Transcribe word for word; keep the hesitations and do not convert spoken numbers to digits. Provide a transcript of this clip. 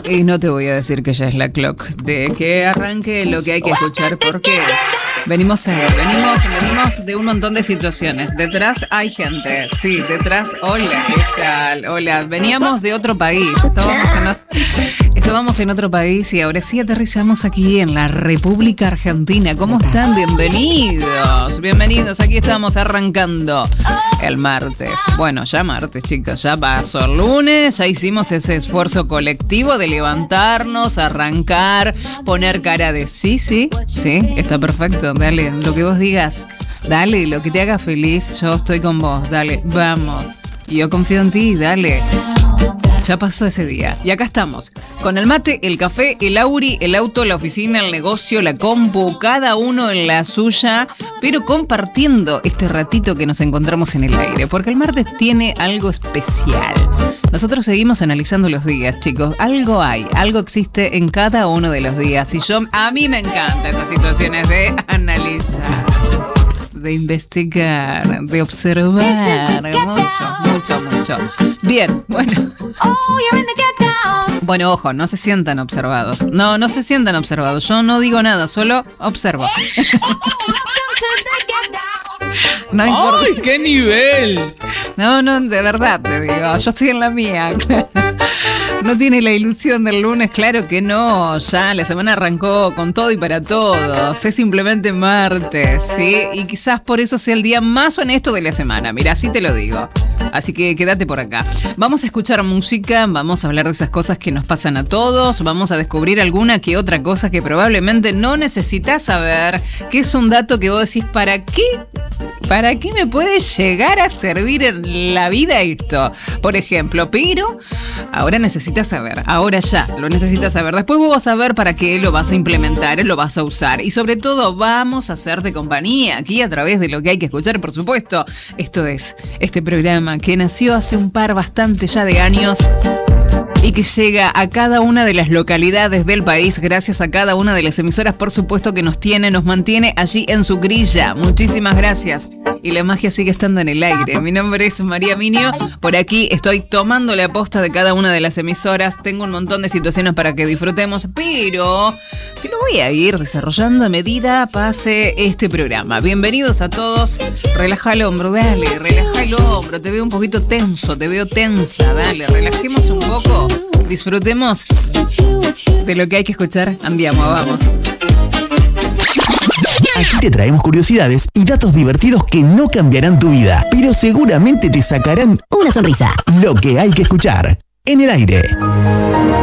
Y no te voy a decir que ya es la clock, de que arranque lo que hay que escuchar, porque venimos, eh, venimos, venimos de un montón de situaciones. Detrás hay gente, sí, detrás, hola, ¿qué tal? Hola, veníamos de otro país, estábamos en, o- estábamos en otro país y ahora sí aterrizamos aquí en la República Argentina. ¿Cómo están? Bienvenidos, bienvenidos, aquí estamos arrancando el martes. Bueno, ya martes, chicos, ya pasó el lunes, ya hicimos ese esfuerzo colectivo de levantarnos, arrancar, poner cara de sí, sí, sí, está perfecto, dale, lo que vos digas, dale, lo que te haga feliz, yo estoy con vos, dale, vamos, y yo confío en ti, dale. Ya pasó ese día. Y acá estamos, con el mate, el café, el auri, el auto, la oficina, el negocio, la compu, cada uno en la suya, pero compartiendo este ratito que nos encontramos en el aire, porque el martes tiene algo especial. Nosotros seguimos analizando los días, chicos. Algo hay, algo existe en cada uno de los días. Y yo, a mí me encantan esas situaciones de analizar, de investigar, de observar, mucho, mucho, mucho. Bien, bueno. Bueno, ojo, no se sientan observados. No, no se sientan observados. Yo no digo nada, solo observo. No importa. ¡Ay, qué nivel! No, no, de verdad te digo, yo estoy en la mía. No tiene la ilusión del lunes, claro que no. Ya la semana arrancó con todo y para todos. Es simplemente martes, ¿sí? Y quizás por eso sea el día más honesto de la semana. Mira, así te lo digo. Así que quédate por acá. Vamos a escuchar música, vamos a hablar de esas cosas que nos pasan a todos, vamos a descubrir alguna que otra cosa que probablemente no necesitas saber, que es un dato que vos decís, ¿para qué? ¿Para qué me puede llegar a servir en la vida esto? Por ejemplo, pero ahora necesitas saber, ahora ya lo necesitas saber. Después vos vas a ver para qué lo vas a implementar, lo vas a usar. Y sobre todo vamos a hacerte compañía aquí a través de lo que hay que escuchar, por supuesto. Esto es este programa que nació hace un par bastante ya de años y que llega a cada una de las localidades del país gracias a cada una de las emisoras, por supuesto, que nos tiene, nos mantiene allí en su grilla. Muchísimas gracias. Y la magia sigue estando en el aire. Mi nombre es María Minio. Por aquí estoy tomando la posta de cada una de las emisoras. Tengo un montón de situaciones para que disfrutemos, pero te lo voy a ir desarrollando a medida pase este programa. Bienvenidos a todos. Relaja el hombro, dale, relaja el hombro. Te veo un poquito tenso, te veo tensa, dale, relajemos un poco. Disfrutemos de lo que hay que escuchar. Andiamo, vamos. Aquí te traemos curiosidades y datos divertidos que no cambiarán tu vida, pero seguramente te sacarán una sonrisa. Lo que hay que escuchar en el aire.